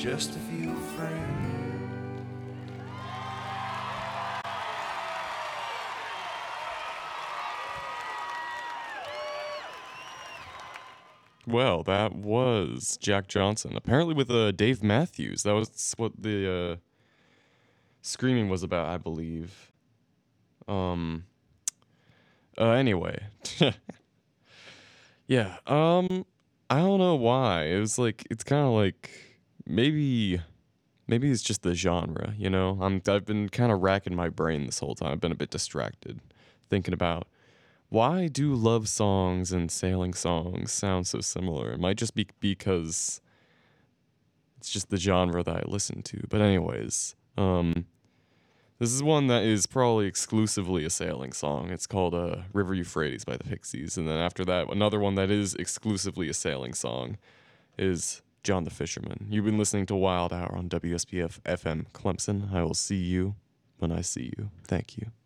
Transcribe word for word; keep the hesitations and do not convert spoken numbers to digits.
just a few friends. Well, that was Jack Johnson. Apparently with uh, Dave Matthews. That was what the uh, screaming was about, I believe. Um. Uh, anyway. Yeah. Um. I don't know why. It was like it's kind of like maybe maybe it's just the genre. You know, I'm I've been kind of racking my brain this whole time. I've been a bit distracted, thinking about why do love songs and sailing songs sound so similar. It might just be because it's just the genre that I listen to. But anyways, um, this is one that is probably exclusively a sailing song. It's called uh, River Euphrates by the Pixies. And then after that, another one that is exclusively a sailing song is John the Fisherman. You've been listening to Wild Hour on W S B F F M Clemson. I will see you when I see you. Thank you.